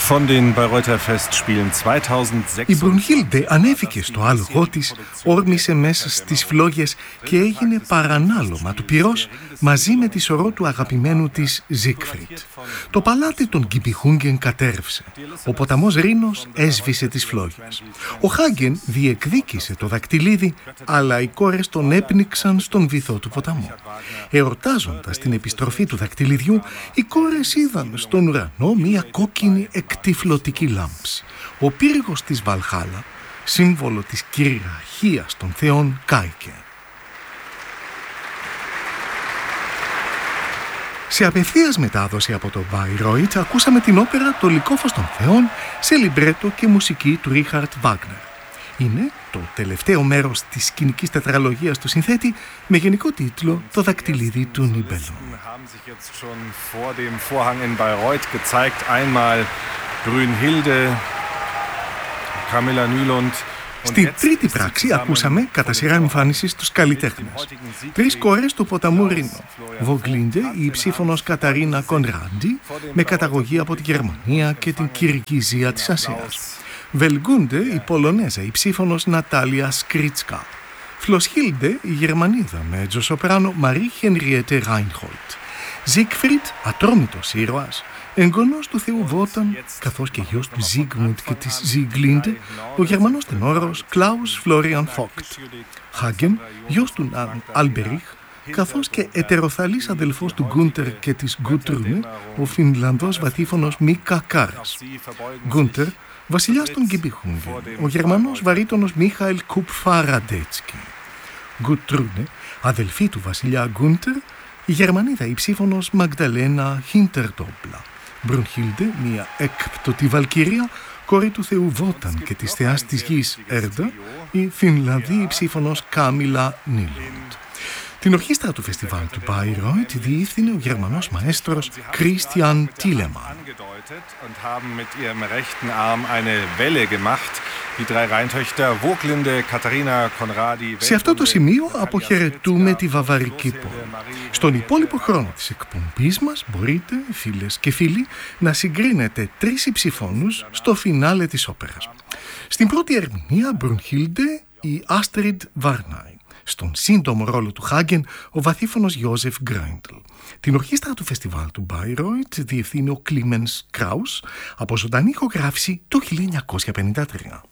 von den Bayreuther Festspielen 2006. Η Μπρουνχίλντε ανέβηκε στο άλογό της, όρμησε μέσα στις φλόγες και έγινε παρανάλωμα του πυρός μαζί με τη σωρό του αγαπημένου της Ζίγκφριντ. Το παλάτι των Γκιμπιχούγγεν κατέρευσε. Ο ποταμός Ρήνος έσβησε τις φλόγες. Ο Χάγκεν διεκδίκησε το δακτυλίδι, αλλά οι κόρες τον έπνιξαν στον βυθό του ποταμού. Εορτάζοντας την επιστροφή του δακτυλιδιού, οι κόρες είδαν στον ουρανό μία κόκκινη εκτυφλωτική λάμψη. Ο πύργος της Βαλχάλα, σύμβολο της κυριαρχίας των θεών, κάηκε. Σε απευθείας μετάδοση από το Bayreuth ακούσαμε την όπερα «Το Λυκόφως των Θεών» σε λιμπρέτο και μουσική του Ρίχαρτ Βάγνερ. Είναι το τελευταίο μέρος της σκηνικής τετραλογίας του συνθέτη με γενικό τίτλο «Το δακτυλίδι του Νιμπέλου». Στην τρίτη πράξη ακούσαμε κατά σειρά εμφάνισης τους καλλιτέχνες. Τρεις κόρες του ποταμού Ρήνο. Βογκλίντε, η ψήφωνος Καταρίνα Κονράντι, με καταγωγή από τη Γερμανία και την Κυργιζία της Ασίας. Βελγκούντε, η Πολωνέζα, η ψήφωνος Νατάλια Σκρίτσκα. Φλοσχίλντε, η Γερμανίδα, με μετζοσοπράνο Μαρί Χενριέτε Ράινχολτ. Ζίγκφριντ, ατρόμητος ήρωας, εγγονός του θεού Βόταν, καθώς και γιος του Ζίγμουντ και της Ζίγκλίντε, ο Γερμανός τενόρος Κλάους Φλόριαν Φόκτ. Χάγκεν, γιος του Ναν Αλμπερίχ, καθώς και ετεροθαλής αδελφός του Γκούντερ και της Γκούτρουνε, ο Φινλανδός βατήφωνος Μίκα Κάρας. Γκούντερ, βασιλιάς των Γκιμπιχούγγεν, ο Γερμανός βαρύτονος Μίχαελ Κουπφαραντέτσκι. Γκούτρουνε, αδελφή του βασιλιά Γκούντερ, η Γερμανίδα η ψήφωνος Μαγδαλένα Χίντερντόμπλα. Μπρουνχίλντε, μια έκπτωτη βαλκυρία, κόρη του θεού Βόταν και της θεάς της γης Έρντα, η Φινλανδή η ψήφωνος Κάμιλα Νίλοντ. Την ορχήστρα του φεστιβάλ του Bayreuth διεύθυνε ο Γερμανός μαέστρος Κρίστιαν Τίλεμαν. Σε αυτό το σημείο αποχαιρετούμε τη βαβαρική πόλη. Στον υπόλοιπο χρόνο της εκπομπής μας μπορείτε, φίλες και φίλοι, να συγκρίνετε τρεις υψηφώνους στο φινάλε της όπερας. Στην πρώτη ερμηνεία Μπρουνχίλντε η Άστριντ Βάρναϊ. Στον σύντομο ρόλο του Χάγκεν, ο βαθύφωνος Γιώζεφ Γκράιντλ. Την ορχήστρα του φεστιβάλ του Bayreuth διευθύνει ο Κλίμενς Κράους από ζωντανή ηχογράφηση το 1953.